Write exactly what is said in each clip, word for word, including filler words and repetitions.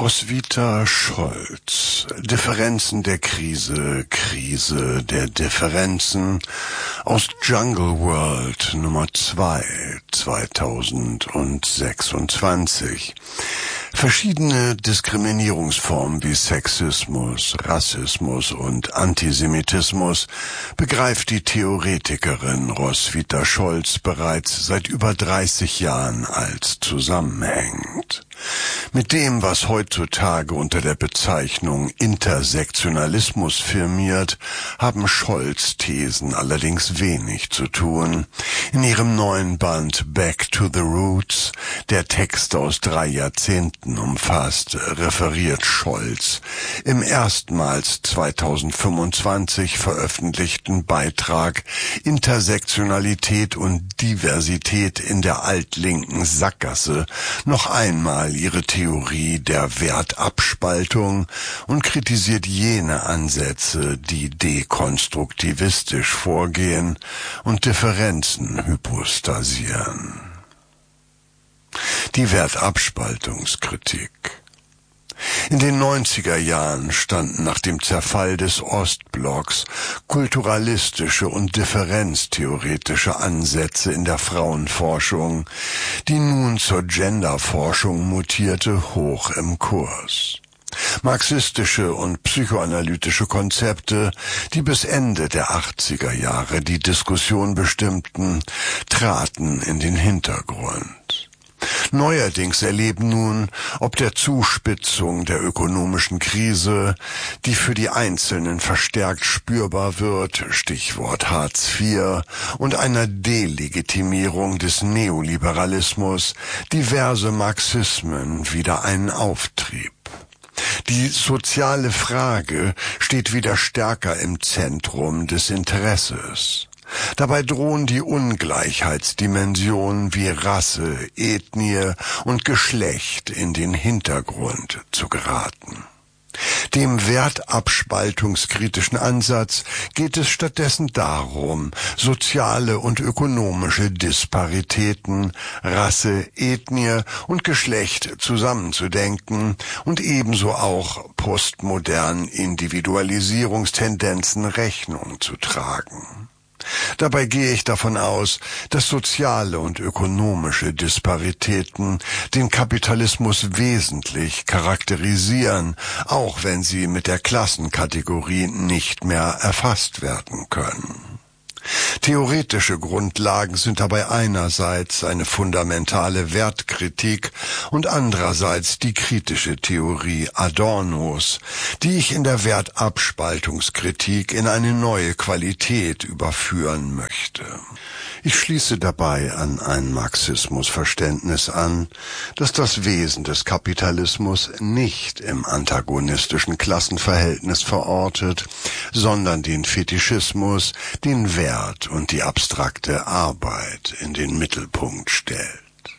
Roswitha Scholz. Differenzen der Krise, Krise der Differenzen aus Jungle World Nummer zwei, zweitausendsechsundzwanzig. Verschiedene Diskriminierungsformen wie Sexismus, Rassismus und Antisemitismus begreift die Theoretikerin Roswitha Scholz bereits seit über dreißig Jahren als zusammenhängend. Mit dem, was heutzutage unter der Bezeichnung Intersektionalismus firmiert, haben Scholz' Thesen allerdings wenig zu tun. In ihrem neuen Band Back to the Roots, der Texte aus drei Jahrzehnten umfasst, referiert Scholz im erstmals zweitausendfünfundzwanzig veröffentlichten Beitrag Intersektionalität und Diversität in der altlinken Sackgasse noch einmal ihre Theorie der Wertabspaltung und kritisiert jene Ansätze, die dekonstruktivistisch vorgehen und Differenzen hypostasieren. Die Wertabspaltungskritik. In den neunziger Jahren standen nach dem Zerfall des Ostblocks kulturalistische und differenztheoretische Ansätze in der Frauenforschung, die nun zur Genderforschung mutierte, hoch im Kurs. Marxistische und psychoanalytische Konzepte, die bis Ende der achtziger Jahre die Diskussion bestimmten, traten in den Hintergrund. Neuerdings erleben nun, ob der Zuspitzung der ökonomischen Krise, die für die Einzelnen verstärkt spürbar wird, Stichwort Hartz vier, und einer Delegitimierung des Neoliberalismus, diverse Marxismen wieder einen Auftrieb. Die soziale Frage steht wieder stärker im Zentrum des Interesses. Dabei drohen die Ungleichheitsdimensionen wie Rasse, Ethnie und Geschlecht in den Hintergrund zu geraten. Dem wertabspaltungskritischen Ansatz geht es stattdessen darum, soziale und ökonomische Disparitäten, Rasse, Ethnie und Geschlecht zusammenzudenken und ebenso auch postmodernen Individualisierungstendenzen Rechnung zu tragen. Dabei gehe ich davon aus, dass soziale und ökonomische Disparitäten den Kapitalismus wesentlich charakterisieren, auch wenn sie mit der Klassenkategorie nicht mehr erfasst werden können. Theoretische Grundlagen sind dabei einerseits eine fundamentale Wertkritik und andererseits die kritische Theorie Adornos, die ich in der Wertabspaltungskritik in eine neue Qualität überführen möchte. Ich schließe dabei an ein Marxismusverständnis an, das das Wesen des Kapitalismus nicht im antagonistischen Klassenverhältnis verortet, sondern den Fetischismus, den Wert und die abstrakte Arbeit in den Mittelpunkt stellt.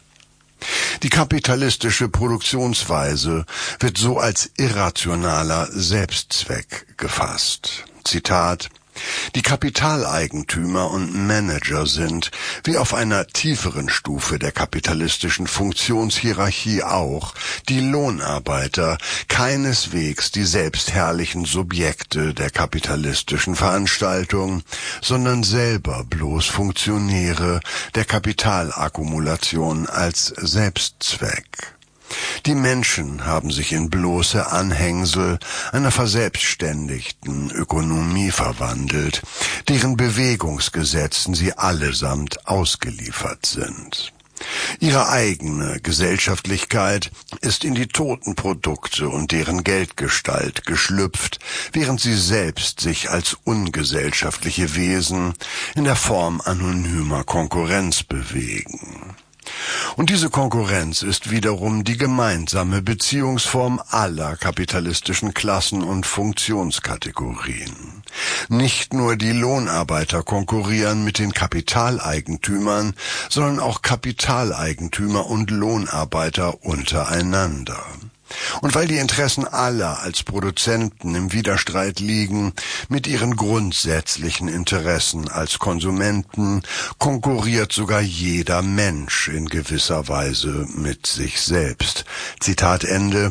Die kapitalistische Produktionsweise wird so als irrationaler Selbstzweck gefasst. Zitat: Die Kapitaleigentümer und Manager sind, wie auf einer tieferen Stufe der kapitalistischen Funktionshierarchie auch, die Lohnarbeiter, keineswegs die selbstherrlichen Subjekte der kapitalistischen Veranstaltung, sondern selber bloß Funktionäre der Kapitalakkumulation als Selbstzweck. Die Menschen haben sich in bloße Anhängsel einer verselbstständigten Ökonomie verwandelt, deren Bewegungsgesetzen sie allesamt ausgeliefert sind. Ihre eigene Gesellschaftlichkeit ist in die toten Produkte und deren Geldgestalt geschlüpft, während sie selbst sich als ungesellschaftliche Wesen in der Form anonymer Konkurrenz bewegen. Und diese Konkurrenz ist wiederum die gemeinsame Beziehungsform aller kapitalistischen Klassen und Funktionskategorien. Nicht nur die Lohnarbeiter konkurrieren mit den Kapitaleigentümern, sondern auch Kapitaleigentümer und Lohnarbeiter untereinander. Und weil die Interessen aller als Produzenten im Widerstreit liegen mit ihren grundsätzlichen Interessen als Konsumenten, konkurriert sogar jeder Mensch in gewisser Weise mit sich selbst. Zitat Ende.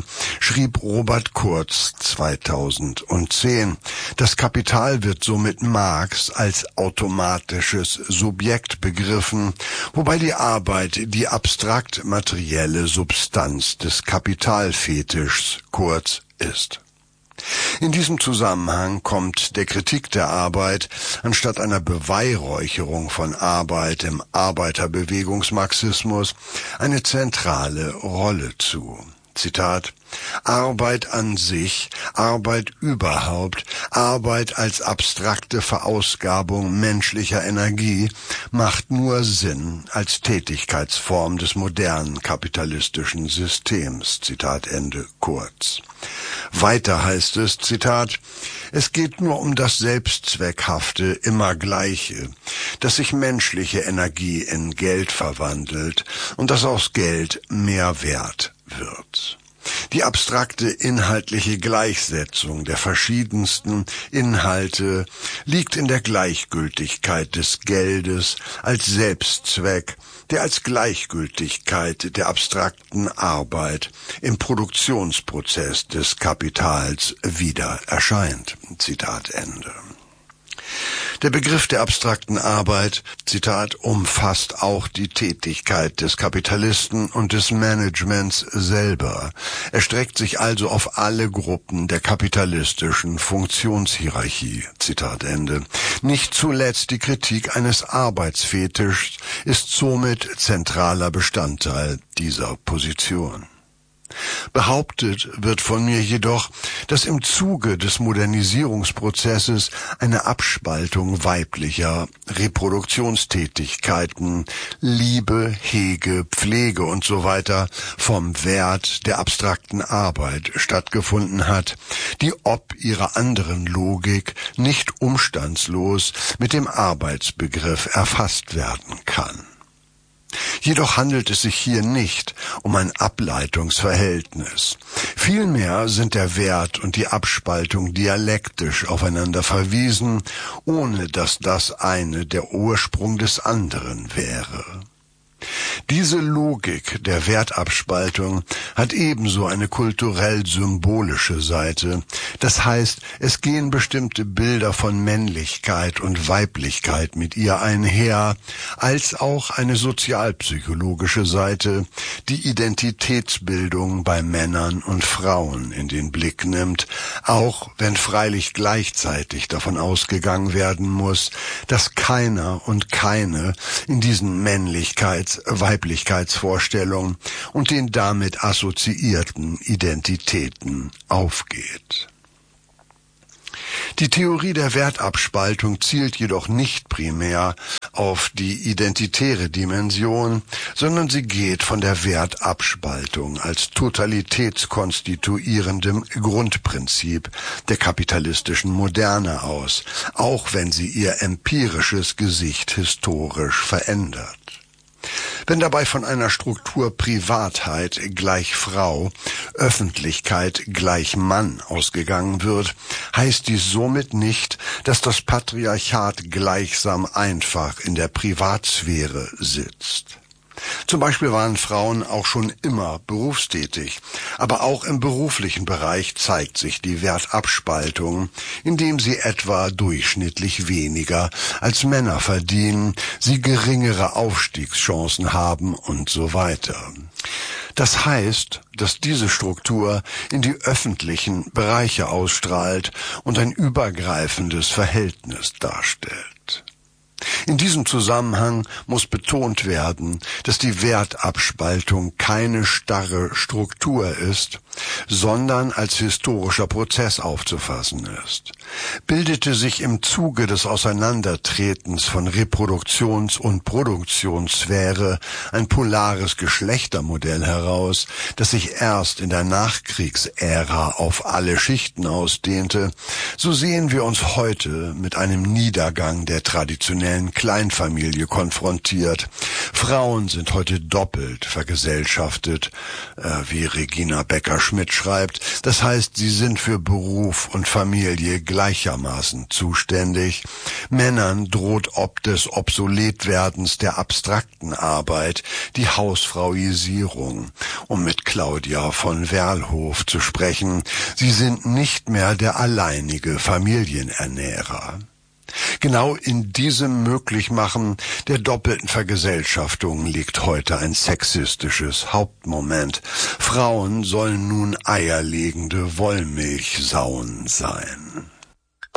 schrieb Robert Kurz zweitausendzehn. Das Kapital wird somit Marx als automatisches Subjekt begriffen, wobei die Arbeit die abstrakt materielle Substanz des Kapitalfetischs Kurz ist. In diesem Zusammenhang kommt der Kritik der Arbeit anstatt einer Beweihräucherung von Arbeit im Arbeiterbewegungsmarxismus eine zentrale Rolle zu. Zitat: Arbeit an sich, Arbeit überhaupt, Arbeit als abstrakte Verausgabung menschlicher Energie macht nur Sinn als Tätigkeitsform des modernen kapitalistischen Systems. Zitat Ende Kurz. Weiter heißt es, Zitat: Es geht nur um das Selbstzweckhafte, immer Gleiche, dass sich menschliche Energie in Geld verwandelt und dass aus Geld mehr Wert wird. Die abstrakte inhaltliche Gleichsetzung der verschiedensten Inhalte liegt in der Gleichgültigkeit des Geldes als Selbstzweck, der als Gleichgültigkeit der abstrakten Arbeit im Produktionsprozess des Kapitals wieder erscheint. Zitat Ende. Der Begriff der abstrakten Arbeit, Zitat, umfasst auch die Tätigkeit des Kapitalisten und des Managements selber. Er streckt sich also auf alle Gruppen der kapitalistischen Funktionshierarchie. Zitat Ende. Nicht zuletzt die Kritik eines Arbeitsfetischs ist somit zentraler Bestandteil dieser Position. Behauptet wird von mir jedoch, dass im Zuge des Modernisierungsprozesses eine Abspaltung weiblicher Reproduktionstätigkeiten, Liebe, Hege, Pflege und so weiter vom Wert der abstrakten Arbeit stattgefunden hat, die ob ihrer anderen Logik nicht umstandslos mit dem Arbeitsbegriff erfasst werden kann. Jedoch handelt es sich hier nicht um ein Ableitungsverhältnis. Vielmehr sind der Wert und die Abspaltung dialektisch aufeinander verwiesen, ohne dass das eine der Ursprung des anderen wäre. Diese Logik der Wertabspaltung hat ebenso eine kulturell-symbolische Seite. Das heißt, es gehen bestimmte Bilder von Männlichkeit und Weiblichkeit mit ihr einher, als auch eine sozialpsychologische Seite, die Identitätsbildung bei Männern und Frauen in den Blick nimmt, auch wenn freilich gleichzeitig davon ausgegangen werden muss, dass keiner und keine in diesen Männlichkeits- Weiblichkeitsvorstellungen und den damit assoziierten Identitäten aufgeht. Die Theorie der Wertabspaltung zielt jedoch nicht primär auf die identitäre Dimension, sondern sie geht von der Wertabspaltung als totalitätskonstituierendem Grundprinzip der kapitalistischen Moderne aus, auch wenn sie ihr empirisches Gesicht historisch verändert. Wenn dabei von einer Struktur Privatheit gleich Frau, Öffentlichkeit gleich Mann ausgegangen wird, heißt dies somit nicht, dass das Patriarchat gleichsam einfach in der Privatsphäre sitzt. Zum Beispiel waren Frauen auch schon immer berufstätig, aber auch im beruflichen Bereich zeigt sich die Wertabspaltung, indem sie etwa durchschnittlich weniger als Männer verdienen, sie geringere Aufstiegschancen haben und so weiter. Das heißt, dass diese Struktur in die öffentlichen Bereiche ausstrahlt und ein übergreifendes Verhältnis darstellt. In diesem Zusammenhang muss betont werden, dass die Wertabspaltung keine starre Struktur ist, sondern als historischer Prozess aufzufassen ist. Bildete sich im Zuge des Auseinandertretens von Reproduktions- und Produktionssphäre ein polares Geschlechtermodell heraus, das sich erst in der Nachkriegsära auf alle Schichten ausdehnte, so sehen wir uns heute mit einem Niedergang der traditionellen traditionellen Kleinfamilie konfrontiert. Frauen sind heute doppelt vergesellschaftet, äh, wie Regina Becker-Schmidt schreibt. Das heißt, sie sind für Beruf und Familie gleichermaßen zuständig. Männern droht ob des Obsoletwerdens der abstrakten Arbeit die Hausfrauisierung, um mit Claudia von Werlhof zu sprechen. Sie sind nicht mehr der alleinige Familienernährer. Genau in diesem Möglichmachen der doppelten Vergesellschaftung liegt heute ein sexistisches Hauptmoment. Frauen sollen nun eierlegende Wollmilchsauen sein.